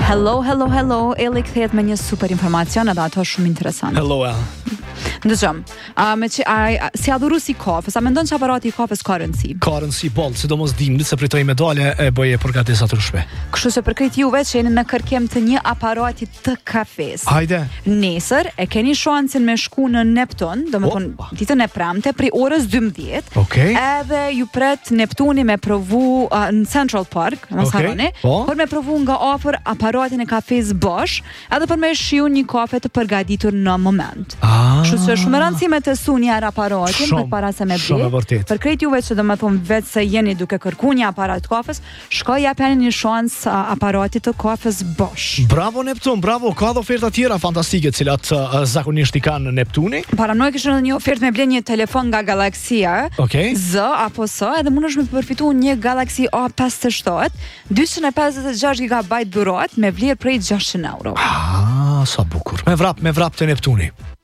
Hello, Eli kthehet me një super informacion edhe ato shumë interesante. Hello, El. Ndëgjom, si adhurues i kafes, a mendon që aparati i kafes ka rëndësi? Ka rëndësi boll, sidomos dimrit se pritoj me dalje e bëje përgatesa të shpe. Kështu që përkrejt juve që jeni në kërkim të një aparati të kafes. Hajde. Nesër e keni shansin me shku në Neptun, domethënë ditën e premte prej orës 12. Okej. Edhe ju pret Neptuni me provu në Central Park, mos harroni, për me provu nga afër aparatin e kafes Bosch, edhe për me shiu një kafe të përgatitur në moment. Kështu që shumë rëndësi me testu një herë aparatin përpara se me bler. Për krejt juve që domethënë vetë se jeni duke kërkuar një aparat kafes, shkoj japeni një shans aparatit të kafes Bosch. Bravo Neptun, bravo. Ka dhe oferta tjera fantastike të cilat zakonisht i kanë Neptuni. Paranoj kishte një ofertë me bler një telefon nga Galaxia. Z apo S, edhe mundesh me përfitu një Galaxy A57, 256 GB dhuratë me vlerë prej 600 euro. Sa bukur. Me vrap të Neptuni.